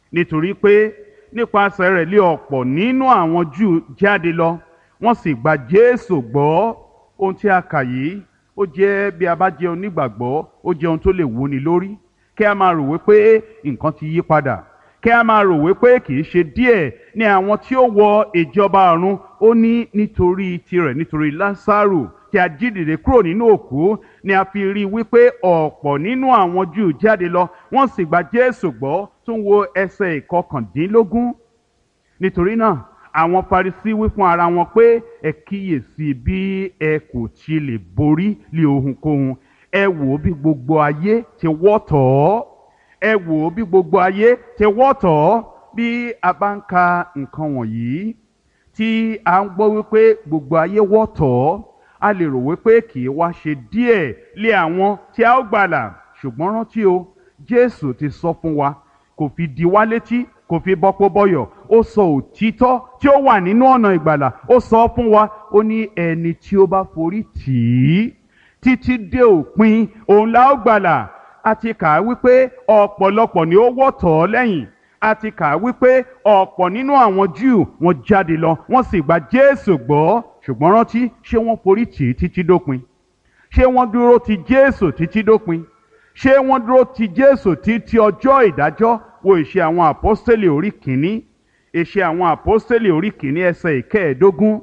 nítorí pé nípasẹ̀ rẹ̀ lé ọ̀pọ̀ nínú àwọn Júù jáde lọ, wọ́n sì gba Jésù gbọ́. Ohun tí a kà yìí ó jẹ́, bí a bá jẹ́ onígbàgbọ́, ó jẹ́ ohun tó lè wúni lórí. Kí a máa rò wípé nǹkan ti yí padà, kí a máa rò wípé kì í ṣe díẹ̀ ní àwọn tí ó wọ ìjọba ọ̀run. Ó ní nítorí tirẹ̀, nítorí Lásárù tí a jí dìde kúrò nínú òkú, ni a fi rí wípé ọ̀pọ̀ nínú àwọn Júù jáde lọ, wọ́n sì gba Jésù gbọ́. Tún wo ẹsẹ̀ ìkọkàndínlógún. Nítorí náà àwọn Farisí wí fún ara wọn pé, ẹ kíyèsí bí ẹ kò ti lè borí lé ohunkóhun. Ẹ wò bí gbogbo ayé ti wọ́ tọ̀ ọ́. Ẹ wò bí gbogbo ayé ti wọ́ tọ̀ ọ́. Bí a bá ń ka nǹkan wọ̀nyí tí a ń gbọ́ wípé gbogbo ayé wọ́ tọ̀ ọ́, a lè rò wípé kì í wá ṣe díẹ̀ lé àwọn tí a ó gbàlà. Ṣùgbọ́n rántí o, Jésù ti sọ fún wa, kò fi di wá létí, kò fi bọ́pọ̀ bọ́yọ̀. Ó sọ òtítọ́ tí ó wà nínú ọ̀nà ìgbàlà, ó sọ fún wa. Ó ní ẹni tí ó bá forí tì í títí dé òpin, òun la ó gbàlà. A ti kà á wípé ọ̀pọ̀lọpọ̀ ni ó wọ́ tọ̀ ọ́ lẹ́yìn. A ti kà á wípé ọ̀pọ̀ nínú àwọn Júù wọ́n jáde lọ, wọ́n sì gba Jésù gbọ́. Ṣùgbọ́n rántí, ṣé wọ́n forí tì í títí dópin? Ṣé wọ́n dúró ti Jésù títí dópin? Ṣé wọ́n dúró ti Jésù títí ọjọ́ ìdájọ́? Wo Ìṣe àwọn Àpọ́stélì orí kìíní, Ìṣe àwọn Àpọ́stélì orí kìíní ẹsẹ̀ ìkẹẹ̀ẹ́dógún.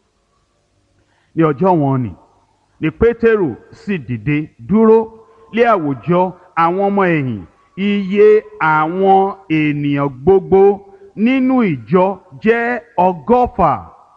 Ní ọjọ́ wọn ni Pétérù sì dìde dúró lé àwùjọ àwọn ọmọ ẹ̀yìn. Iye àwọn ènìyàn gbogbo nínú ìjọ jẹ́ 100.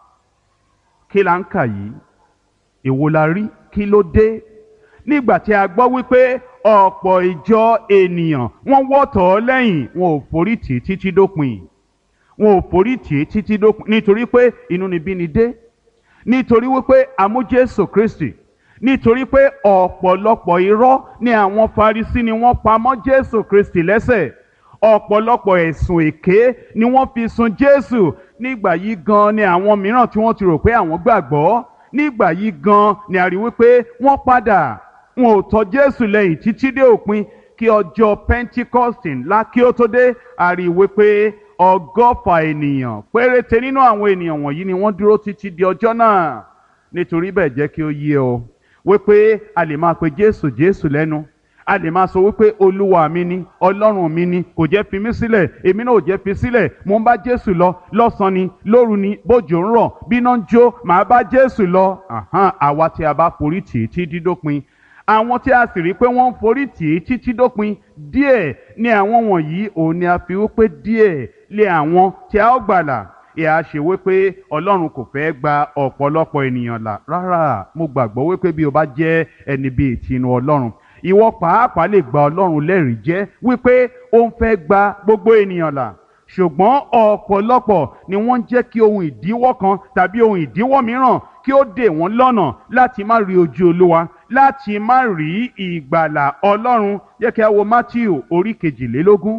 Kí la ń kà yìí? Èwo la rí? Kí ló dé? Nígbà tí a gbọ́ wípé ọ̀pọ̀ ìjọ ènìyàn wọ́n wọ́ tọ̀ ọ́ lẹ́yìn, wọn ò forí tì í títí dópin. Wọn ò forí tì í títí dópin nítorí pé inúnibíni dé, nítorí wípé a mú Jésù Kristi, nítorí pé ọ̀pọ̀lọpọ̀ irọ́ ni àwọn Farisí ni wọ́n pa mọ́ Jésù Kristi lẹ́sẹ̀. Ọ̀pọ̀lọpọ̀ ẹ̀sùn èké ni wọ́n fi sun Jésù. Nígbà yìí gan ni àwọn mìíràn tí wọ́n ti rò pé àwọn gbàgbọ́, nígbà yìí gan ni a rí wípé wọ́n padà, wọn ò tọ̀ Jésù lẹ́yìn títí dé òpin. Kí ọjọ́ Pentecost ńlá kí ó tó dé, a rí wípé 100 ènìyàn péréte nínú àwọn ènìyàn wọ̀nyí ni wọ́n dúró títí di ọjọ́ náà. Nítorí bẹ́ẹ̀, jẹ́ kí ó yé ọ wípé a lè máa pe Jésù Jésù lẹ́nu, a lè máa sọ wípé Olúwa mi ni, Ọlọ́run mi ni, kò jẹ́ fi mí sílẹ̀, èmi náà ò jẹ́ fi sílẹ̀, mo ń bá Jésù lọ lọ́sàn-án ni, lóru ni, bójò ń rọ̀, bíná ń jó, màá bá Jésù lọ. Àwa tí a bá forí tì í títí dópin, àwọn tí a sì rí pé wọ́n ń forí tì í títí dópin, díẹ̀ ni àwọn wọ̀nyí. Òun ni a fi wípé díẹ̀ lé àwọn tí a ó gbàlà. Ìyá ṣe wípé Ọlọ́run kò fẹ́ gba ọ̀pọ̀lọpọ̀ ènìyàn là. Rárá, mo gbàgbọ́ wípé bí o bá jẹ́ ẹni bíi tinú Ọlọ́run, ìwọ pàápàá lè gba Ọlọ́run lẹ́rìí jẹ́ wípé ó ń fẹ́ gba gbogbo ènìyàn là. Ṣùgbọ́n ọ̀pọ̀lọpọ̀ ni wọ́n jẹ́ kí ohun ìdíwọ́ kan tàbí ohun ìdíwọ́ mìíràn kí ó dè wọ́n lọ́nà láti má rí ojú Olúwa, láti má rí ìgbàlà Ọlọ́run. Jẹ́ kí a wo Mátíù orí 22.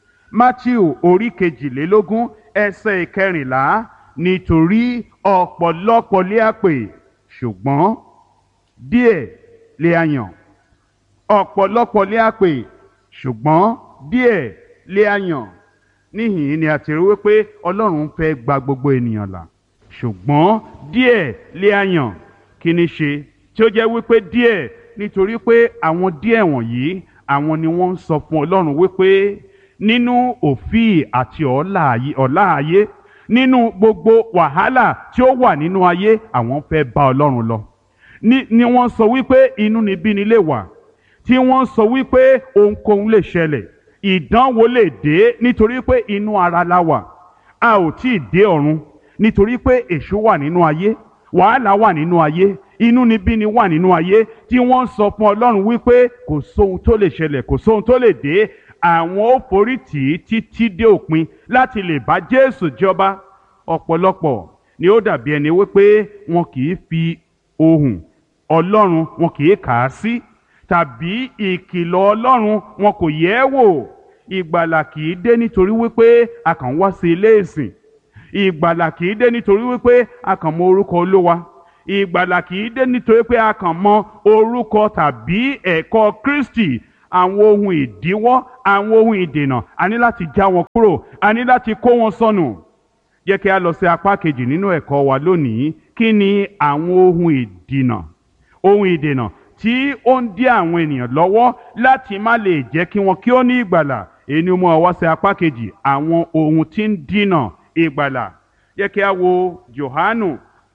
Mátíù orí 22 ẹsẹ̀ 14. Nítorí ọ̀pọ̀lọpọ̀ lé a pè, ṣùgbọ́n díẹ̀ lé a yàn. Ọ̀pọ̀lọpọ̀ lé a pè, ṣùgbọ́n díẹ̀ lé a yàn. Níhìn ni a ti rí wípé Ọlọ́run fẹ́ gba gbogbo ènìyàn là, ṣùgbọ́n díẹ̀ lé a yàn. Kí ni ṣe tí ó jẹ́ wípé díẹ̀? Nítorí pé àwọn díẹ̀ wọ̀nyí, àwọn ni wọ́n ń sọ fún Ọlọ́run wípé nínú òfíì àti ọ̀la ayé, nínú gbogbo wàhálà tí ó wà nínú ayé, àwọn fẹ́ bá Ọlọ́run lọ. Ni wọ́n sọ wípé inúnibíni lè wà, tí wọ́n sọ wípé ohunkóhun lè ṣẹlẹ̀, ìdánwò lè dé, nítorí pé inú ara la wà, a ò tí ì dé ọ̀run. Nítorí pé èṣù wà nínú ayé, wàhálà wà nínú ayé, inúnibíni wà nínú ayé, tí wọ́n sọ fún Ọlọ́run wípé kò sóhun tó lè ṣẹlẹ̀, kò sóhun tó lè dé, àwọn ó forí tì í títí dé òpin láti lè bá Jésù jọba. Ọ̀pọ̀lọpọ̀ ni ó dàbí ẹni wípé wọn kì í fi ohùn Ọlọ́run, wọn kì í kà á sí, tàbí ìkìlọ̀ Ọlọ́run wọn kò yẹ̀ ẹ́ wò. Ìgbàlà kì í dé nítorí wípé a kàn wá sí ilé ìsìn. Ìgbàlà kì í dé nítorí wípé a kàn mọ orúkọ Olúwa. Ìgbàlà kì í dé nítorí pé a kàn mọ orúkọ tàbí ẹ̀kọ́ Kristi. Àwọn ohun ìdíwọ́, àwọn ohun ìdènà a ní láti já wọn kúrò, a ní láti kó wọn sọnù. Jẹ́ kí a lọ sí apá kejì nínú ẹ̀kọ́ wa lónìí. Kí ni àwọn ohun ìdènà tí ó ń dí àwọn ènìyàn lọ́wọ́ láti má lè jẹ́ kí wọn kí ó ní ìgbàlà? Èyí ni ó mú wa wá sí apá kejì, àwọn ohun tí ń dínà ìgbàlà. Jẹ́ kí a wo Jòhánù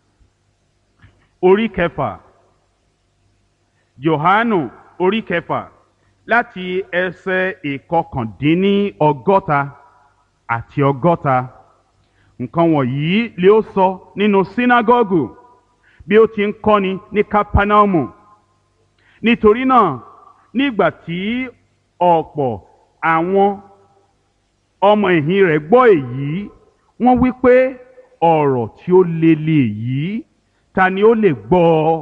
orí kẹfà. Jòhánù orí kẹfà láti ẹsẹ̀ ìkọkàndínlọ́gọ́ta àti ọgọ́ta. Nǹkan wọ̀nyí lé ó sọ nínú sínágọ́gù bí ó ti ń kọ́ni ní Kápánámù. Nítorí náà, nígbà tí ọ̀pọ̀ àwọn ọmọ ẹ̀yìn rẹ̀ gbọ́ èyí, wọ́n wí pé ọ̀rọ̀ tí ó le lèyí, ta ni ó lè gbọ́ ọ?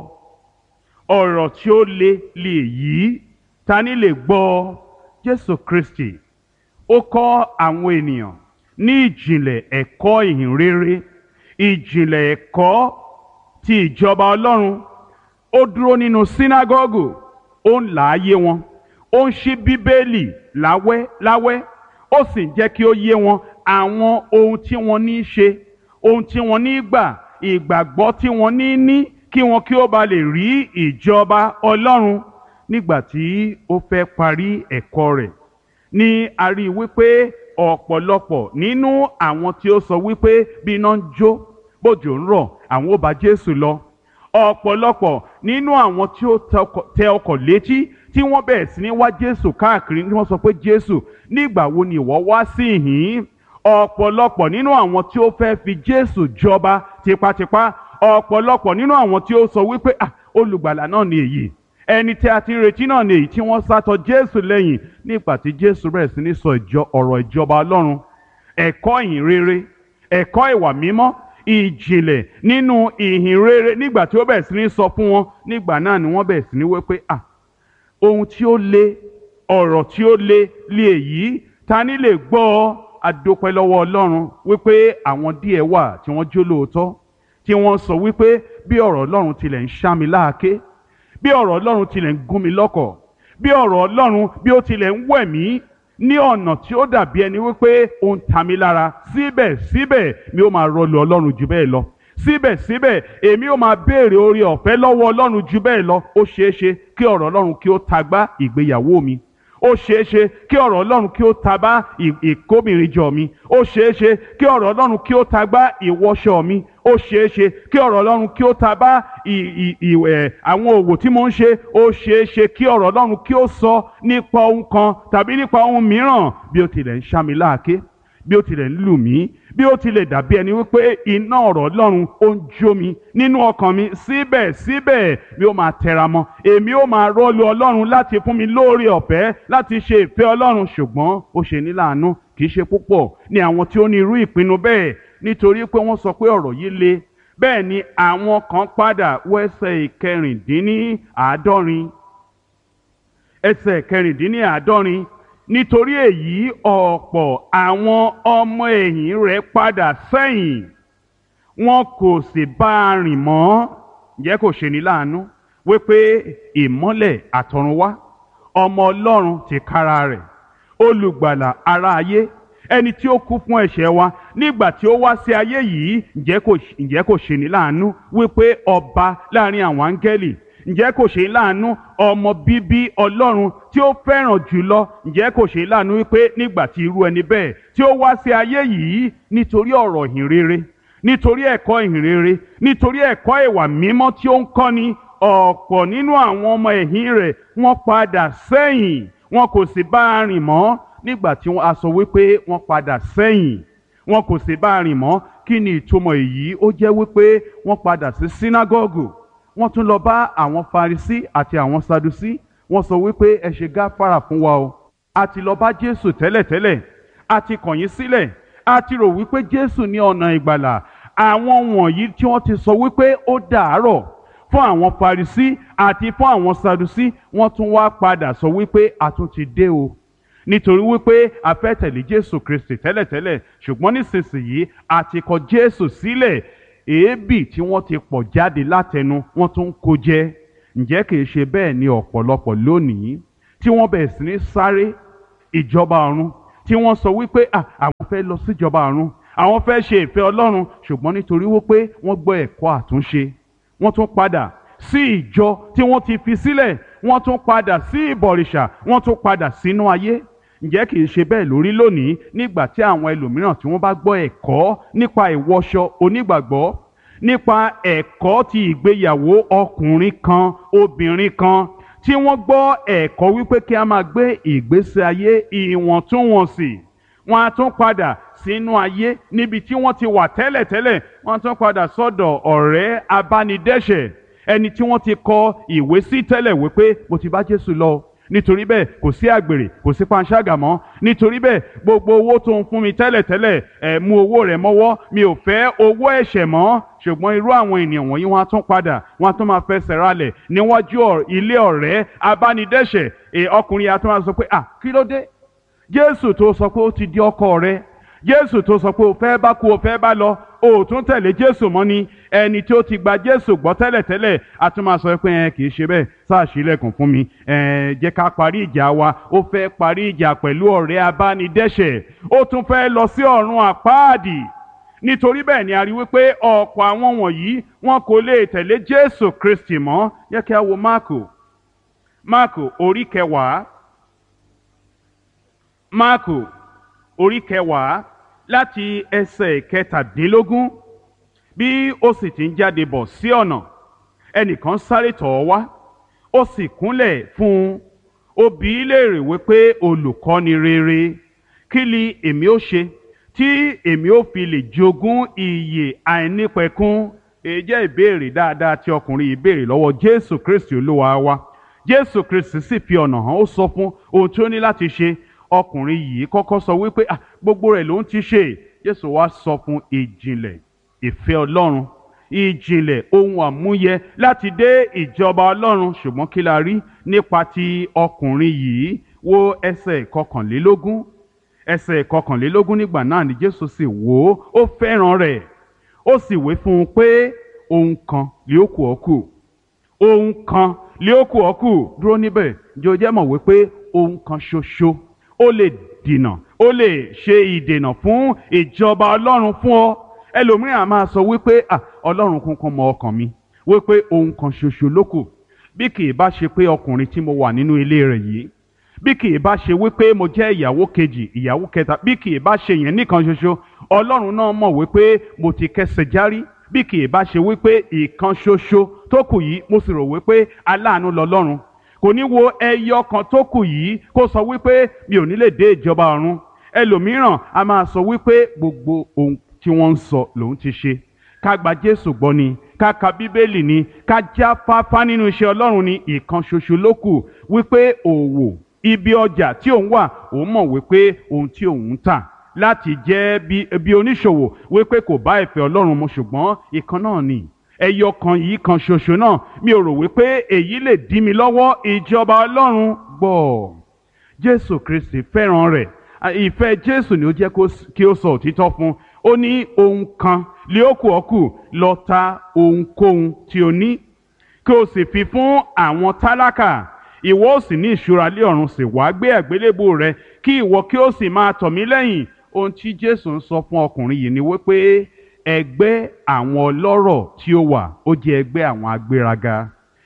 Ọ̀rọ̀ tí ó le lèyí, ta ni lè gbọ́ ọ? Jésù Kristi ó kọ́ àwọn ènìyàn ní ìjìnlẹ̀ ẹ̀kọ́ ìhìnrere, ìjìnlẹ̀ ẹ̀kọ́ ti ìjọba Ọlọ́run. Ó dúró nínú sínágọ́gù, ó ń là á yé wọn, ó ń ṣí Bíbélì láwẹ́, ó sì ń jẹ́ kí ó yé wọn àwọn ohun tí wọ́n ní í ṣe, ohun tí wọ́n ní í gbà, ìgbàgbọ́ tí wọ́n ní kí wọn kí ó ba lè rí ìjọba Ọlọ́run. Nígbà tí ó fẹ́ parí ẹ̀kọ́ rẹ̀ ni a rí wípé ọ̀pọ̀lọpọ̀ nínú àwọn tí ó sọ wípé bí iná ń jó bójò ń rọ̀ àwọn ó bá Jésù lọ. Ọ̀pọ̀lọpọ̀ nínú àwọn tí ó tẹ ọkọ̀ létí tí wọ́n bẹ̀rẹ̀ sí ní wá Jésù káàkiri ni wọ́n sọ pé Jésù, nígbà wo ni ìwọ wá sí ìhín? Ọ̀pọ̀lọpọ̀ nínú àwọn tí ó fẹ́ fi Jésù jọba tipátipá, ọ̀pọ̀lọpọ̀ nínú àwọn tí ó sọ wípé olùgbàlà náà ni èyí, ẹni tí a ti ń retí náà ni èyí, tí wọ́n sátọ Jésù lẹ́yìn. Nígbà tí Jésù bẹ̀rẹ̀ sí ní sọ ọ̀rọ̀ ìjọba Ọlọ́run, ẹ̀kọ́ ìhìnrere, ẹ̀kọ́ ìwà mímọ́, ìjìnlẹ̀ nínú ìhìnrere, nígbà tí ó bẹ̀rẹ̀ sí ní sọ fún wọn, nígbà náà ni wọ́n bẹ̀rẹ̀ sí ní wípé ohun tí ó le, ọ̀rọ̀ tí ó le lé èyí, ta ni lè gbọ́ ọ? A dúpẹ́ lọ́wọ́ Ọlọ́run wípé àwọn díẹ̀ wà tí wọ́n jó lóòótọ́, tí wọ́n sọ wípé bí ọ̀rọ̀ Ọlọ́run tilẹ̀ ń ṣá mi láàké, bí ọ̀rọ̀ Ọlọ́run tilẹ̀ ń gún mi lọ́kọ̀, bí ọ̀rọ̀ Ọlọ́run bí ó tilẹ̀ ń wẹ̀ mí ní ọ̀nà tí ó dàbí ẹni wípé ó ń ta mi lára, síbẹ̀síbẹ̀ mi ó máa rọlù Ọlọ́run jù bẹ́ẹ̀ lọ. Síbẹ̀síbẹ̀ èmi ó máa béèrè oore ọ̀fẹ́ lọ́wọ́ Ọlọ́run jù bẹ́ẹ̀ lọ. Ó ṣeéṣe kí ọ̀rọ̀ Ọlọ́run kí ó tagbá ìgbéyàwó mi. Ó ṣeéṣe kí ọ̀rọ̀ Ọlọ́run kí ó tagbá ìkóbìnrinjọ mi. Ó ṣeéṣe kí ọ̀rọ̀ Ọlọ́run kí ó tagbá ìwọṣọ mi. Ó ṣeéṣe kí ọ̀rọ̀ Ọlọ́run kí ó tagbá àwọn òwò tí mo ń ṣe. Ó ṣeéṣe kí ọ̀rọ̀ Ọlọ́run kí ó sọ nípa ohun kan tàbí nípa ohun mìíràn, bí ó tilẹ̀ ń ṣá mi láàké, bí ó tilẹ̀ ń lù mí, bí ó tilẹ̀ dàbí ẹni wípé iná ọ̀rọ̀ Ọlọ́run ó ń jó mi nínú ọkàn mi, síbẹ̀síbẹ̀ mi ó máa tẹra mọ́, èmi ó máa rọ́lu Ọlọ́run láti fún mi lóore ọ̀fẹ́ láti ṣe ìfẹ́ Ọlọ́run. Ṣùgbọ́n ó ṣe ní láàánú, kì í ṣe púpọ̀ ní àwọn tí ó ní irú ìpinnu bẹ́ẹ̀, nítorí pé wọ́n sọ pé ọ̀rọ̀ yìí le. Bẹ́ẹ̀ ni àwọn kan padà wọ ẹsẹ̀ ìkẹrìndínláàádọ́rin. Ẹsẹ̀ ìkẹrìndínláàádọ́rin. Nítorí èyí ọ̀pọ̀ àwọn ọmọ ẹ̀yìn rẹ̀ padà sẹ́yìn, wọn kò sì bá a rìn mọ́. Ǹjẹ́ kò ṣe ní láàánú wípé ìmọ́lẹ̀ àtọ̀runwá, ọmọ Ọlọ́run tìkára rẹ̀, olùgbàlà ará ayé, ẹni tí ó kú fún ẹ̀ṣẹ̀ wa, nígbà tí ó wá sí ayé yìí, ǹjẹ́ kò ṣe ní láàánú wípé ọba láàrin àwọn áńgẹ́lì, ǹjẹ́ kò ṣe láàánú ọmọ bíbí Ọlọ́run tí ó fẹ́ràn jùlọ, ǹjẹ́ kò ṣe láàánú wípé nígbà tí irú ẹni bẹ́ẹ̀ tí ó wá sí ayé yìí nítorí ọ̀rọ̀ ìhìnrere, nítorí ẹ̀kọ́ ìhìnrere, nítorí ẹ̀kọ́ ìwà mímọ́ tí ó ń kọ́ni, ọ̀pọ̀ nínú àwọn ọmọ ẹ̀yìn rẹ̀ wọ́n padà sẹ́yìn, wọn kò sì bá a rìn mọ́. Nígbà tí a sọ wípé wọ́n padà sẹ́yìn, wọn kò sì bá a rìn mọ́, kí ni ìtumọ̀ èyí? Ó jẹ́ wípé wọ́n padà sí sínágọ́gù, wọ́n tún lọ bá àwọn Farisí àti àwọn Sadusí, wọ́n sọ wípé ẹ ṣe gáfárà fún wa o, a ti lọ bá Jésù tẹ́lẹ̀tẹ́lẹ̀, a ti kọ̀ yín sílẹ̀, a ti rò wípé Jésù ní ọ̀nà ìgbàlà. Àwọn wọ̀nyí tí wọ́n ti sọ wípé ó dàárọ̀ fún àwọn Farisí àti fún àwọn Sadusí, wọ́n tún wá padà sọ wípé a tún ti dé o, nítorí wípé a fẹ́ tẹ̀lé Jésù Kristi tẹ́lẹ̀tẹ́lẹ̀, ṣùgbọ́n nísinsìnyí a ti kọ̀ Jésù sílẹ̀. Èébì tí wọ́n ti pọ̀ jáde látẹnu wọ́n tún kó jẹ. Ǹjẹ́ kìí ṣe bẹ́ẹ̀ ni ọ̀pọ̀lọpọ̀ lónìí tí wọ́n bẹ̀rẹ̀ sí ní sáré ìjọba ọ̀run, tí wọ́n sọ wípé àwọn fẹ́ lọ sí ìjọba ọ̀run, àwọn fẹ́ ṣe ìfẹ́ Ọlọ́run, ṣùgbọ́n nítorí wípé wọ́n gbọ́ ẹ̀kọ́ àtúnṣe, wọ́n tún padà sí ìjọ tí wọ́n ti fi sílẹ̀, wọ́n tún padà sí ìbọ̀rìṣà, wọ́n tún padà sínú ayé. Ǹjẹ́ kìí ṣe bẹ́ẹ̀ lórí lónìí nígbà tí àwọn ẹlòmíràn tí wọ́n bá gbọ́ ẹ̀kọ́ nípa ìwọṣọ onígbàgbọ́, nípa ẹ̀kọ́ ti ìgbéyàwó ọkùnrin kan obìnrin kan, tí wọ́n gbọ́ ẹ̀kọ́ wípé kí a máa gbé ìgbésí ayé ìwọ̀ntúnwọ̀nsì, wọ́n á tún padà sínú ayé níbi tí wọ́n ti wà tẹ́lẹ̀tẹ́lẹ̀, wọ́n á tún padà sọ́dọ̀ ọ̀rẹ́ abánidẹ́ṣẹ̀, ẹni tí wọ́n ti kọ ìwé sí tẹ́lẹ̀ wípé mo ti bá Jésù lọ, nítorí bẹ́ẹ̀ kò sí àgbèrè, kò sí panṣágà mọ́, nítorí bẹ́ẹ̀ gbogbo owó tó ń fún mi tẹ́lẹ̀tẹ́lẹ̀ mú owó rẹ̀ mọ́wọ́, mi ò fẹ́ owó ẹ̀ṣẹ̀ mọ́. Ṣùgbọ́n irú àwọn ènìyàn wọ̀nyí wọ́n á tún padà, wọ́n á tún máa fẹsẹ̀ ralẹ̀ níwájú ilé ọ̀rẹ́ abánidẹ́ṣẹ̀. Ọkùnrin yà tún máa sọ pé kí ló dé? Jésù tó sọ pé ó ti di ọkọ rẹ, Jésù tó sọ pé o fẹ́ bá kú o fẹ́ bá lọ, o tún tẹ̀lé Jésù mọ́ ni. Ẹni tí ó ti gba Jésù gbọ́ tẹ́lẹ̀tẹ́lẹ̀ a tún máa sọ pé kì í ṣe bẹ́ẹ̀, sáà ṣílẹ̀kùn fún mi, jẹ́ ká parí ìjà wa. Ó fẹ́ parí ìjà pẹ̀lú ọ̀rẹ́ abánidẹ́ṣẹ̀, ó tún fẹ́ lọ sí ọ̀run àpáàdì. Nítorí bẹ́ẹ̀ ni a rí wípé ọ̀pọ̀ àwọn wọ̀nyí wọn kò lè tẹ̀lé Jésù Kristi mọ́. Jẹ́ kí a wo Máàkù orí kẹwàá, Máàkù orí kẹwàá láti ẹsẹ̀ kẹtàdínlógún. Bí ó sì ti ń jáde bọ̀ sí ọ̀nà, ẹnìkan sáré tọ̀ ọ́ wá, ó sì kúnlẹ̀ fún un, ó bi í léèrè wípé olùkọ́ni rere, kí ni èmi ó ṣe tí èmi ó fi lè jogún ìyè àìnípẹ̀kun? Èyí jẹ́ ìbéèrè dáadáa tí ọkùnrin yìí béèrè lọ́wọ́ Jésù Kristi Olúwa wa. Jésù Kristi sì fi ọ̀nà hàn, ó sọ fún ohun tí ó ní láti ṣe. Ọkùnrin yìí kọ́kọ́ sọ wípé gbogbo rẹ̀ ló ń ti ṣe. Jésù wá sọ fún ìjìnlẹ̀ ìfẹ́ Ọlọ́run, ìjìnlẹ̀ ohun àmúyẹ láti dé ìjọba Ọlọ́run. Ṣùgbọ́n kí la rí nípa ti ọkùnrin yìí? Wo ẹsẹ̀ kọkànlélógún. Ẹsẹ̀ kọkànlélógún, nígbà náà ni Jésù sì wò ó fẹ́ràn rẹ̀, ó sì wí fún un pé ohun kan lé ó kù ọ́ kù, ohun kan lé ó kù ọ́ kù. Dúró níbẹ̀, ǹjẹ́ o jẹ́ mọ̀ wípé ohun kan ṣoṣo ó lè dènà, ó lè ṣe ìdènà fún ìjọba Ọlọ́run fún ọ. Ẹlòmíràn á máa sọ wípé Ọlọ́run kúnkún mọ ọkàn mi, wípé ohun kan ṣoṣo ló kù. Bí kì í bá ṣe pé ọkùnrin tí mo wà nínú ilé rẹ̀ yìí, bí kì í bá ṣe wípé mo jẹ́ ìyàwó kejì, ìyàwó kẹta, bí kì í bá ṣe yẹn nìkan ṣoṣo, Ọlọ́run náà mọ̀ wípé mo ti kẹsẹ̀ járí. Bí kì í bá ṣe wípé ìkan ṣoṣo tó kù yìí, mo sì rò wípé aláàánú lọlọ́run, kò ní wo ẹyọ kan tó kù yìí kó sọ wípé mi ò ní lè dé ìjọba ọ̀run. Ẹlòmíràn a máa sọ wípé gbogbo ohun tí wọ́n ń sọ lòun ti ṣe. Ká gba Jésù gbọ́ ni, ká ka Bíbélì ni, ká jáfáfá nínú iṣẹ́ Ọlọ́run ni, ìkan ṣoṣo ló kù. Wípé òwò ibi ọjà tí òun wà, òun mọ̀ wípé ohun tí òun ń tà láti jẹ́ bí oníṣòwò, wípé kò bá ìfẹ́ Ọlọ́run mu, ṣùgbọ́n ìkan náà ni, ẹyọ kan yìí kan ṣoṣo náà. Mi ò rò wípé èyí lè dí mi lọ́wọ́ ìjọba Ọlọ́run gbọ́. Jésù Kristi fẹ́ràn rẹ̀. Ìfẹ́ Jésù ni ó jẹ́ kí ó sọ òtítọ́ fún. Ó ní ohun kan lé ó kù ọ́ kù, lọ ta ohunkóhun tí o ní, kí o sì fi fún àwọn tálákà, ìwọ ó sì ní ìṣúra lé ọ̀run, sì wá gbé àgbélébùú rẹ, kí ìwọ kí ó sì máa tọ̀ mí lẹ́yìn. Ohun tí Jésù ń sọ fún ọkùnrin yìí ni wípé ẹgbẹ́ àwọn ọlọ́rọ̀ tí ó wà, ó jẹ́ ẹgbẹ́ àwọn agbéraga.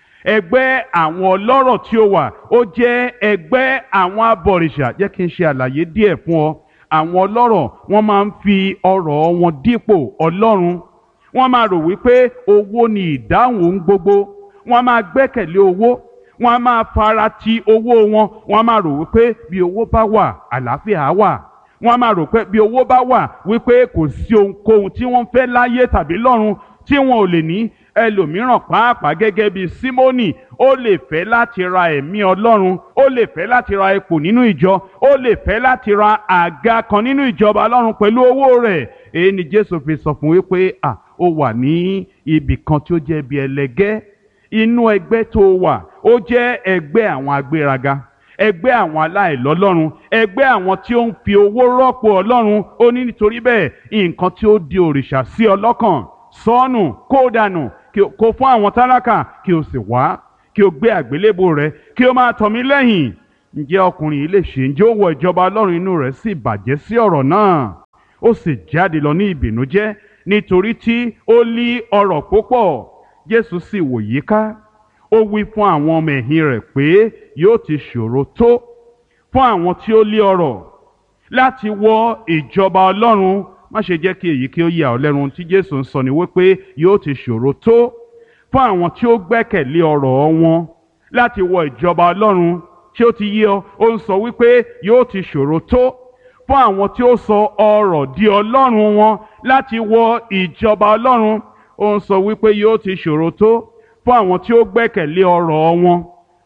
Ẹgbẹ́ àwọn ọlọ́rọ̀ tí ó wà, ó jẹ́ ẹgbẹ́ àwọn abọ̀rìṣà. Jẹ́ kí n ṣe àlàyé díẹ̀ fún ọ. Àwọn ọlọ́rọ̀ wọ́n máa ń fi ọrọ̀ wọn dípò Ọlọ́run. Wọ́n máa rò wípé owó ni ìdáhùn ohun gbogbo. Wọ́n máa gbẹ́kẹ̀lé owó. Wọ́n máa fara ti owó wọn. Wọ́n máa rò wípé bí owó bá wà, àlàáfíà á wà. Wọ́n máa rò pé bí owó bá wà, wípé kò sí ohunkóhun tí wọ́n fẹ́ láyé tàbí lọ́run tí wọn ò lè ní. Ẹlòmíràn pàápàá gẹ́gẹ́ bí Símónì, ó lè fẹ́ láti ra ẹ̀mí Ọlọ́run, ó lè fẹ́ láti ra ipò nínú ìjọ, ó lè fẹ́ láti ra àga kan nínú ìjọba Ọlọ́run pẹ̀lú owó rẹ̀. Èyí ni Jésù fi sọ fún wípé ó wà ní ibì kan tí ó jẹ́ bí ẹlẹgẹ́. Inú ẹgbẹ́ tó wà, ó jẹ́ ẹgbẹ́ àwọn agbéraga, ẹgbẹ́ àwọn aláìlọ́lọ́run, ẹgbẹ́ àwọn tí ó ń fi owó rọ́pò Ọlọ́run. Ó ní nítorí bẹ́ẹ̀, nǹkan tí ó di òrìṣà sí ọlọ́kàn, sọ́nù, kó dànù, kó fún àwọn tálákà, kí o sì wá, kí o gbé àgbélébùú rẹ, kí o máa tọ̀ mí lẹ́yìn. ǹjẹ́ ọkùnrin yìí lè ṣe? ǹjẹ́ ó wọ ìjọba Ọlọ́run? Inú rẹ̀ sì bàjẹ́ sí ọ̀rọ̀ náà, ó sì jáde lọ ní ìbìnújẹ́ nítorí tí ó ní ọrọ̀ púpọ̀. Jésù sì wò yíká, ó wí fún àwọn ọmọ ẹ̀yìn rẹ̀ pé yóò ti ṣòro tó fún àwọn tí ó ní ọrọ̀ láti wọ ìjọba Ọlọ́run. Má ṣe jẹ́ kí èyí kí ó yà ọ́ lẹ́nu. Tí Jésù ń sọ ni wípé yóò ti ṣòro tó fún àwọn tí ó gbẹ́kẹ̀lé ọrọ̀ wọn láti wọ ìjọba Ọlọ́run. Tí ó ti yé ọ, ó ń sọ wípé yóò ti ṣòro tó fún àwọn tí ó sọ ọrọ̀ di ọlọ́run wọn láti wọ ìjọba Ọlọ́run. Ó ń sọ wípé yóò ti ṣòro tó fún àwọn tí ó gbẹ́kẹ̀lé ọrọ̀ wọn,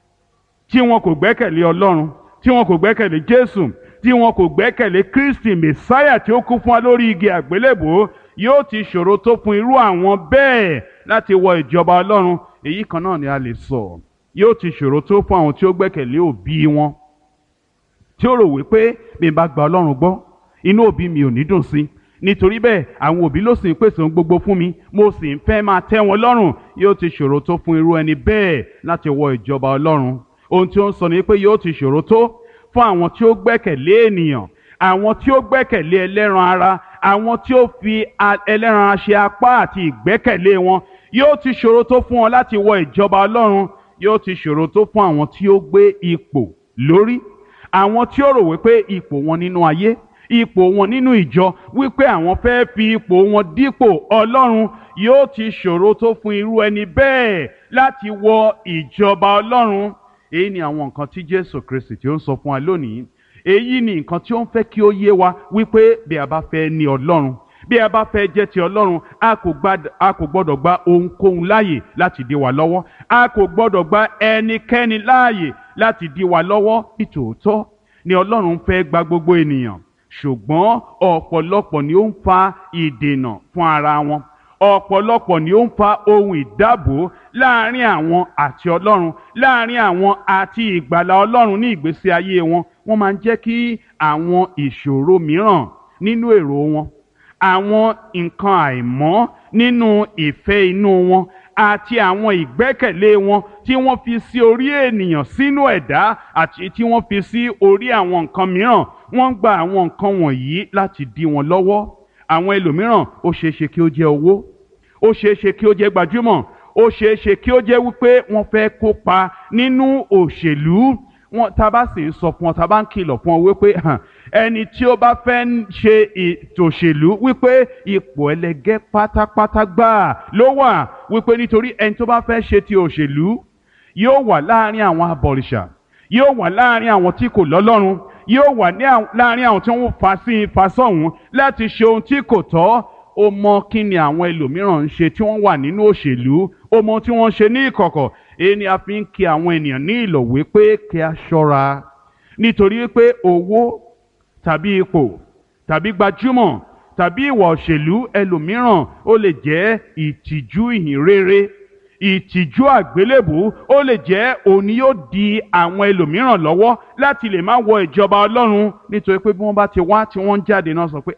tí wọn kò gbẹ́kẹ̀lé Ọlọ́run, tí wọn kò gbẹ́kẹ̀lé Jésù, tí wọn kò gbẹ́kẹ̀lé Kristi Mèsáyà tí ó kú fún wa lórí igi àgbélébùú. Yóò ti ṣòro tó fún irú àwọn bẹ́ẹ̀ láti wọ ìjọba Ọlọ́run. Èyí kan náà ni a lè sọ. Yóò ti ṣòro tó fún àwọn tí ó gbẹ́kẹ̀lé òbí wọn, tí ó rò wípé bí n bá gba Ọlọ́run gbọ́, inú òbí mi ò ní dùn sí, nítorí bẹ́ẹ̀ àwọn òbí ló sì ń pèsè ohun gbogbo fún mi, mo sì ń fẹ́ máa tẹ́ wọn lọ́rùn. Yóò ti ṣòro tó fún irú ẹni bẹ́ẹ̀ láti wọ ìjọba Ọlọ́run. Ohun tí ó ń sọ ni pé yóò ti ṣòro tó fún àwọn tí ó gbẹ́kẹ̀lé ènìyàn, àwọn tí ó gbẹ́kẹ̀lé ẹlẹ́ran ara, àwọn tí ó fi ẹlẹ́ran ara ṣe apá àti ìgbẹ́kẹ̀lé wọn. Yóò ti ṣòro tó fún wọn láti wọ ìjọba Ọlọ́run. Yóò ti ṣòro tó fún àwọn tí ó gbé ipò lórí, àwọn tí ó rò wípé ipò wọn nínú ayé, ipò wọn nínú ìjọ, wípé àwọn fẹ́ fi ipò wọn dípò Ọlọ́run. Yóò ti ṣòro tó fún irú ẹni bẹ́ẹ̀ láti wọ ìjọba Ọlọ́run. Èyí ni àwọn nǹkan tí Jésù Kristi tí ó ń sọ fún wa lónìí. Èyí ni nǹkan tí ó ń fẹ́ kí ó yé wa wípé bí a bá fẹ́ ní Ọlọ́run, bí a bá fẹ́ jẹ́ ti Ọlọ́run, a kò gbọ́dọ̀ gba ohunkóhun láàyè láti dí wa lọ́wọ́. A kò gbọ́dọ̀ gba ẹnikẹ́ni láàyè láti dí wa lọ́wọ́. Nítòótọ́ ni Ọlọ́run fẹ́ gba gbogbo ènìyàn, ṣùgbọ́n ọ̀pọ̀lọpọ̀ ni ó ń fa ìdènà fún ara wọn. Ọ̀pọ̀lọpọ̀ ni ó ń fa ohun ìdábò láàrin àwọn àti Ọlọ́run, láàrin àwọn àti ìgbàlà Ọlọ́run ní ìgbésí ayé wọn. Wọ́n máa ń jẹ́ kí àwọn ìṣòro mìíràn nínú èrò wọn, àwọn nǹkan àìmọ́ nínú ìfẹ́ inú wọn, àti àwọn ìgbẹ́kẹ̀lé wọn tí wọ́n fi sí orí ènìyàn sínú ẹ̀dá àti tí wọ́n fi sí orí àwọn nǹkan mìíràn. Wọ́n ń gba àwọn nǹkan wọ̀nyí láti dí wọn lọ́wọ́. Àwọn ẹlòmíràn ó ṣeéṣe kí ó jẹ́ owó, ó ṣeéṣe kí ó jẹ́ gbajúmọ̀, ó ṣeéṣe kí ó jẹ́ wípé wọ́n fẹ́ kópa nínú òṣèlú. Wọn tá bá sì ń sọ fún ọ, tá bá ń kìlọ̀ fún ọ wípé ẹni tí ó bá fẹ́ ṣe ètò òṣèlú wípé ipò ẹlẹgẹ́ pátápátá gbáà ló wà, wípé nítorí ẹni tó bá fẹ́ ṣe ti òṣèlú yóò wà láàrin àwọn abọ̀rìṣà, yóò wà láàrin àwọn tí kò lọ́lọ́run, yóò wà láàrin àwọn tí wọ́n fà sí ifá sọ̀hún láti ṣe ohun tí kò tọ́. Ó mọ kí ni àwọn ẹlòmíràn ń ṣe tí wọ́n wà nínú òṣèlú, ó mọ tí wọ́n ń ṣe ní ìkọ̀kọ̀. Èyí ni a fi ń kí àwọn ènìyàn ní ìlọ̀ wípé kí a ṣọ́ra, nítorí pé owó tàbí ipò tàbí gbajúmọ̀ tàbí ìwà òṣèlú ẹlòmíràn ó lè jẹ́ ìtìjú ìhìnrere, ìtìjú àgbélébùú, ó lè jẹ́ òun ni yóò di àwọn ẹlòmíràn lọ́wọ́ láti lè má wọ ìjọba Ọlọ́run. Nítorí pé bí wọ́n bá ti wá tí wọ́n ń jáde náà sọ pé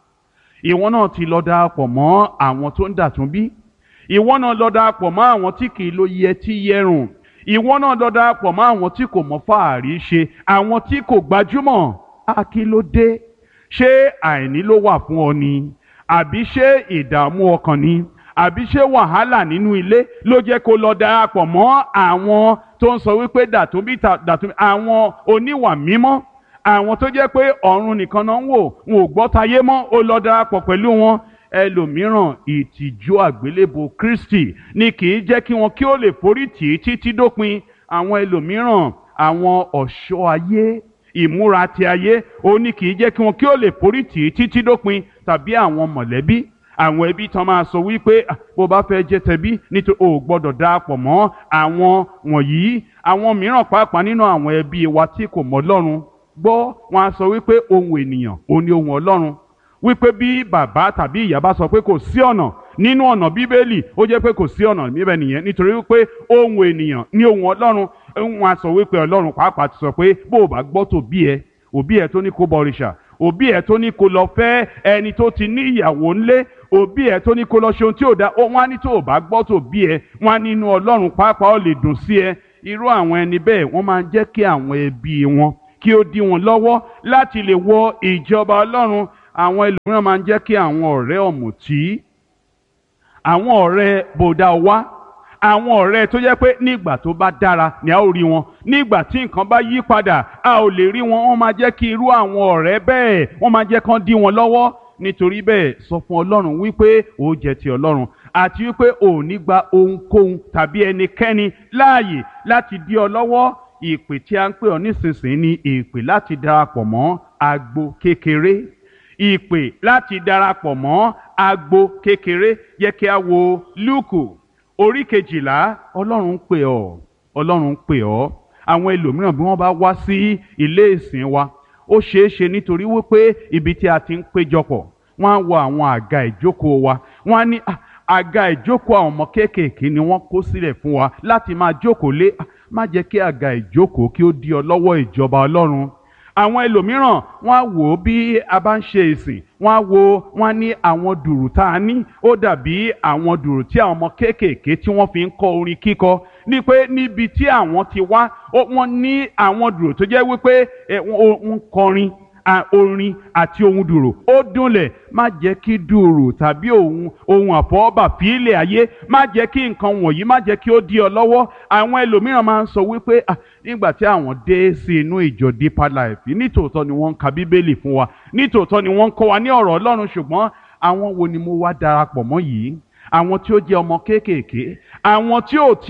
ìwọ náà ti lọ darapọ̀ mọ́ àwọn tó ń dàtún bí, ìwọ náà lọ darapọ̀ mọ́ àwọn tí kì í lo yẹtí yẹrùn, ìwọ náà lọ darapọ̀ mọ́ àwọn tí kò mọ fàárí ṣe, àwọn tí kò gbajúmọ̀. Kí ló dé? Ṣé àìní ló wà fún ọ ni? Àbí ṣé ìdààmú ọkàn ni? Àbí ṣé wàhálà nínú ilé ló jẹ́ kó lọ darapọ̀ mọ́ àwọn tó ń sọ wípé dàtún bí, àwọn oníwà mímọ́, àwọn tó jẹ́ pé ọ̀run nìkan náà ń wò, wọn ò gbọ́ tayé mọ́, ó lọ darapọ̀ pẹ̀lú wọn? Ẹlòmíràn ìtìjú àgbélébùú Kristi ni kì í jẹ́ kí wọn kí ó lè forí tì í títí dópin. Àwọn ẹlòmíràn àwọn ọ̀ṣọ́ ayé, ìmúra ti ayé, ó ní kì í jẹ́ kí wọn kí ó lè forí tì í títí dópin. Tàbí àwọn mọ̀lẹ́bí, àwọn ẹbí tán máa sọ wípé bó bá fẹ́ jẹ́ tẹbí nítorí o ò gbọ́dọ̀ darapọ̀ mọ́ àwọn wọ̀nyí. Àwọn mìíràn pàápàá nínú àwọn ẹbí wa tí kò mọ Ọlọ́run gbọ́, wọn á sọ wípé ohun ènìyàn ò ní ohun Ọlọ́run, wípé bí bàbá tàbí ìyá bá sọ pé kò sí ọ̀nà nínú ọ̀nà Bíbélì, ó jẹ́ pé kò sí ọ̀nà níbẹ̀ nìyẹn, nítorí wípé ohun ènìyàn ní ohun Ọlọ́run. Wọn á sọ wípé Ọlọ́run pàápàá ti sọ pé bó o bá gbọ́ tòbí ẹ, òbí ẹ tó ní kó bọrìṣà, òbí ẹ tó ní kó lọ fẹ́ ẹni tó ti ní ìyàwó ńlé, òbí ẹ tó ní kó lọ ṣe ohun tí ò dá, wọn á ní tó o bá gbọ́ tòbí ẹ, wọn á nínú Ọlọ́run pàápàá ó lè dùn sí ẹ. irú àwọn ẹni bẹ́ẹ̀ wọ́n máa ń jẹ́ kí àwọn ẹbí wọn kí ó dí wọn lọ́wọ́ láti lè wọ ìjọba Ọlọ́run. Àwọn ẹlòmíràn máa ń jẹ́ kí àwọn ọ̀rẹ́ ọ̀mùtí, àwọn ọ̀rẹ́ bòdà wá, àwọn ọ̀rẹ́ tó jẹ́ pé nígbà tó bá dára ni a ó rí wọn, nígbà tí nǹkan bá yí padà a ò lè rí wọn. Wọ́n máa jẹ́ kí irú àwọn ọ̀rẹ́ bẹ́ẹ̀ wọ́n máa jẹ́ kán dí wọn lọ́wọ́. Nítorí bẹ́ẹ̀ sọ fún Ọlọ́run wípé ó jẹ́ ti Ọlọ́run, àti wípé ò ní gba ohunkóhun tàbí ẹnikẹ́ni láàyè láti dí ọ lọ́wọ́. Ìpè tí a ń pè ọ́ nísinsìnyí ni ìpè láti darapọ̀ mọ́ agbo kékeré. Ìpè láti darapọ̀ mọ́ agbo kékeré. Yẹ kí a wo Lúùkù orí 12. Ọlọ́run ń pè ọ́, Ọlọ́run ń pè ọ́. Àwọn ẹlòmíràn bí wọ́n bá wá sí ilé ìsìn wa, ó ṣeé ṣe nítorí wípé ibi tí a ti ń péjọpọ̀ wọ́n á wo àwọn àga ìjókòó wa, wọ́n á ní àga ìjókòó àwọn ọmọ kéékèèké ni wọ́n kó sílẹ̀ fún wa láti máa jókòó lé. Má jẹ́ kí àga ìjókòó kí ó dí ọ lọ́wọ́ ìjọba Ọlọ́run. Àwọn ẹlòmíràn wọ́n á wò ó bí a bá ń ṣe ìsìn, wọ́n á wo, wọ́n á ní àwọn dùrù tá a ní ó dàbí àwọn dùrù tí àwọn ọmọ kéékèèké tí wọ́n fi ń kọ́ orin kíkọ. Ní pé níbi tí àwọn ti wá wọ́n ní àwọn dùrù tó jẹ́ wípé wọ́n ń kọrin orin àti ohun dùrù ó dúnlẹ̀. Má jẹ́ kí dùrù tàbí ohun àfọwọ́bà fílẹ̀ ayé, má jẹ́ kí nǹkan wọ̀nyí má jẹ́ kí ó dí ọ lọ́wọ́. Àwọn ẹlòmíràn máa ń sọ wípé nígbà tí àwọn dé sí inú ìjọ Deeper Life, nítòótọ́ ni wọ́n ń ka Bíbélì fún wa, nítòótọ́ ni wọ́n ń kọ́ wa ní ọ̀rọ̀ Ọlọ́run, ṣùgbọ́n àwọn wo ni mo wá darapọ̀ mọ́ yìí? Àwọn tí ó jẹ́ ọmọ kéékèèké, àwọn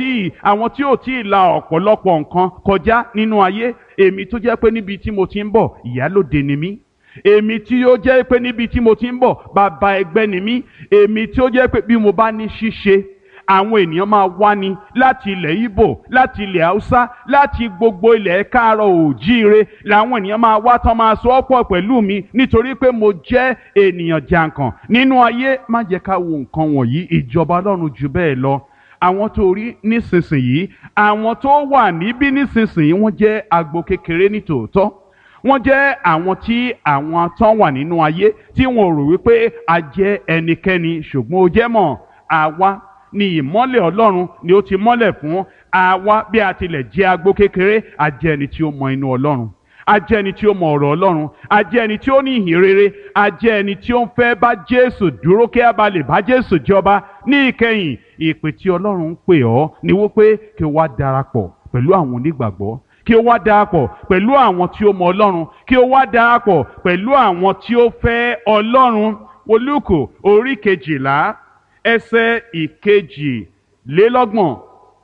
tí ò tí ì la ọ̀pọ̀lọpọ̀ nǹkan kọjá nínú ayé. Èmi tó jẹ́ pé níbi tí mo ti ń bọ̀ ìyálóde ni mí, èmi tí ó jẹ́ pé níbi tí mo ti ń bọ̀ bàbá ẹgbẹ́ ni mí, èmi tí ó jẹ́ pé bí mo bá ní ṣíṣe àwọn ènìyàn máa wá ní láti ilẹ̀ Ìgbò, láti ilẹ̀ Haúsá, láti gbogbo ilẹ̀ káàárọ̀ òjíire làwọn ènìyàn máa wá tán máa so pọ̀ pẹ̀lú mi nítorí pé mo jẹ́ ènìyàn jàǹkàn nínú ayé. Má jẹ́ ká wo nǹkan wọ̀nyí. Ìjọba Ọlọ́run jù bẹ́ẹ̀ lọ. Àwọn tó rí nísinsìnyí, àwọn tó wà níbí nísinsìnyí wọ́n jẹ́ agbo kékeré nítòótọ́. Wọ́n jẹ́ àwọn tí àwọn tán wà nínú ayé tí wọn rò wípé a jẹ́ ẹnikẹ́ni, ṣùgbọ́n ó jẹ́ mọ̀ àwa ni ìmọ́lẹ̀ Ọlọ́run ni ó ti mọ́lẹ̀ fún. Àwa bí a tilẹ̀ jẹ́ agbo kékeré, a jẹ́ ẹni tí ó mọ inú Ọlọ́run, a jẹ́ ẹni tí ó mọ ọ̀rọ̀ Ọlọ́run, a jẹ́ ẹni tí ó ní ìhìn rere, a jẹ́ ẹni tí ó ń fẹ́ bá Jésù dúró kí a bá lè bá Jésù jọba ní ìkẹyìn. Ìpè tí Ọlọ́run ń pè ọ́ ni wípé kí o wá darapọ̀ pẹ̀lú àwọn onígbàgbọ́, kí o wá darapọ̀ pẹ̀lú àwọn tí ó mọ Ọlọ́run, kí o wá darapọ̀ pẹ̀lú àwọn tí ó fẹ́ Ọlọ́run. Wo Lúùkù orí 12 ẹsẹ̀ 22.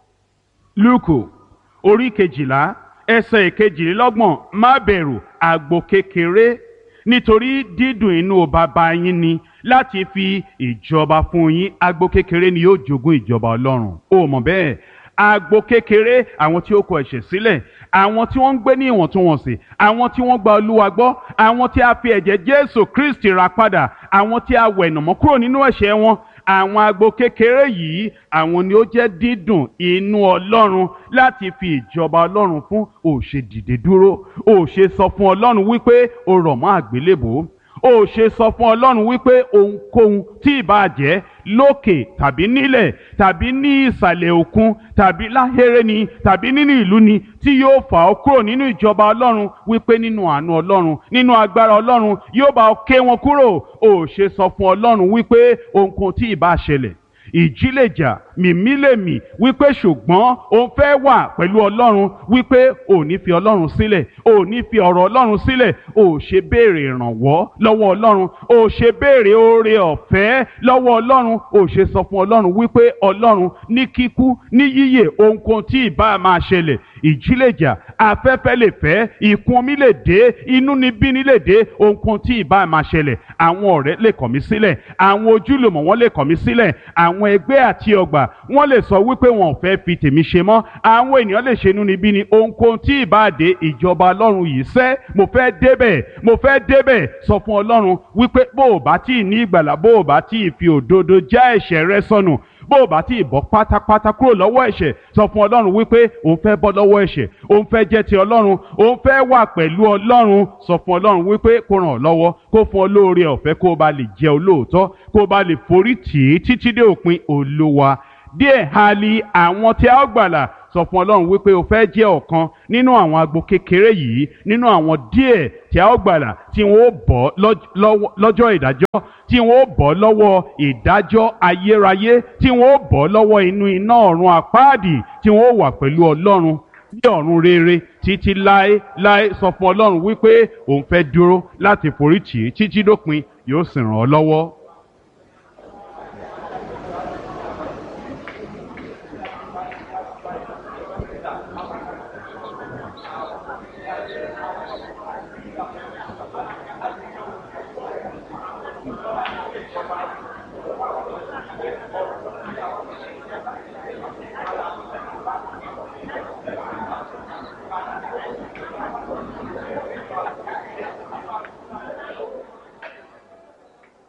Lúùkù orí 12 ẹsẹ̀ 22. Má bẹ̀rù àgbo kékeré, nítorí dídùn inú bàbá yín ni láti fi ìjọba fún yín. Agbo kékeré ni yóò jogún ìjọba Ọlọ́run. Ó mọ̀ bẹ́ẹ̀. Agbo kékeré, àwọn tí ó kọ ẹ̀ṣẹ̀ sílẹ̀, àwọn tí wọ́n ń gbé ní ìwọ̀ntúnwọ̀nsì, àwọn tí wọ́n gba Olúwa gbọ́, àwọn tí a fi ẹ̀jẹ̀ Jésù Kristi rà padà, àwọn tí a wẹ̀nàmọ́ kúrò nínú ẹ̀ṣẹ̀ wọn. Àwọn agbo kékeré yìí, àwọn ni ó jẹ́ dídùn inú Ọlọ́run láti fi ìjọba Ọlọ́run fún. Ó ṣe dìde dúró, ó ṣe sọ fún Ọlọ́run wípé ó rọ̀ mọ́ àgbélébò, ó ṣe sọ fún Ọlọ́run wípé ohunkóhun tí ìbá jẹ́ lókè tàbí nílẹ̀ tàbí ní ìsàlẹ̀ òkun tàbí láhéré ni tàbí nínú ìlú ni tí yóò fà ọ́ kúrò nínú ìjọba Ọlọ́run, wípé nínú àánú Ọlọ́run, nínú agbára Ọlọ́run yóò bá ọ ké wọn kúrò. Ó ṣe sọ fún Ọlọ́run wípé ohunkóhun tí ìbá ṣẹlẹ̀, ìjì lè jà, mìmí lè mì, wípé ṣùgbọ́n òun fẹ́ wà pẹ̀lú Ọlọ́run, wípé ò ní fi Ọlọ́run sílẹ̀, ò ní fi ọ̀rọ̀ Ọlọ́run sílẹ̀. Ò ṣe béèrè ìrànwọ́ lọ́wọ́ Ọlọ́run, ò ṣe béèrè oore ọ̀fẹ́ lọ́wọ́ Ọlọ́run. Ò ṣe sọ fún Ọlọ́run wípé Ọlọ́run ní kíkú ní yíyè ohunkóhun tí ìbá máa ṣẹlẹ̀, ìjì lè jà, afẹ́fẹ́ lè fẹ́, ìkún omi lè dé, inúnibíni lè dé, ohunkóhun tí ìbá máa ṣẹlẹ̀. Àwọn ọ̀rẹ́ lè kọ̀ mí sílẹ̀, àwọn ojúlùmọ̀ wọn lè kọ̀ mí sílẹ̀, àwọn ẹgbẹ́ àti ọgbà wọ́n lè sọ wípé wọn ò fẹ́ fi tèmi ṣe mọ́, àwọn ènìyàn lè ṣe inúnibíni, ohunkóhun tí ìbá dé, ìjọba Ọlọ́run yìí sẹ́ mo fẹ́ débẹ̀, mo fẹ́ débẹ̀. Sọ fún Ọlọ́run wípé bó o bá tí ì ní ìgbàlà, bó o bá tí ì fi òdodo já ẹ̀ṣẹ̀ rẹ sọnù, bó o bá tí ì bọ́ pátápátá kúrò lọ́wọ́ ẹ̀ṣẹ̀, sọ fún Ọlọ́run wípé òun fẹ́ bọ́ lọ́wọ́ ẹ̀ṣẹ̀, òun fẹ́ jẹ́ ti Ọlọ́run, òun fẹ́ wà pẹ̀lú Ọlọ́run. Sọ fún Ọlọ́run wípé kó ràn ọ́ lọ́wọ́, kó fún ọ lóore ọ̀fẹ́, kó o bá lè jẹ́ olóòótọ́, kó o bá lè forí tì í títí dé òpin. Olúwa díẹ̀ ha li àwọn tí a ó gbàlà. sọ fún Ọlọ́run wípé o fẹ́ jẹ́ ọ̀kan nínú àwọn agbo kékeré yìí, nínú àwọn díẹ̀ tí a ó gbàlà, tí wọn ó bọ́ lọ́jọ́ ìdájọ́, tí wọn ó bọ́ lọ́wọ́ ìdájọ́ ayérayé, tí wọn ó bọ́ lọ́wọ́ inú iná ọ̀run àpáàdì, tí wọn ó wà pẹ̀lú Ọlọ́run ní ọ̀run rere títí láé. Sọ fún Ọlọ́run wípé òun fẹ́ dúró láti foríjì títí dópin, yóò sì ràn ọ́ lọ́wọ́.